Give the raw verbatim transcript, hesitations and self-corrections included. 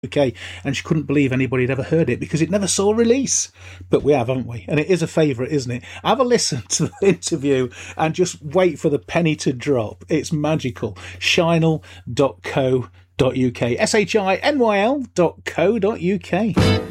U K, and she couldn't believe anybody had ever heard it because it never saw release. But we have, haven't we? And it is a favourite, isn't it? Have a listen to the interview and just wait for the penny to drop. It's magical. Shinel dot co dot uk. S H I N Y L dot co dot uk.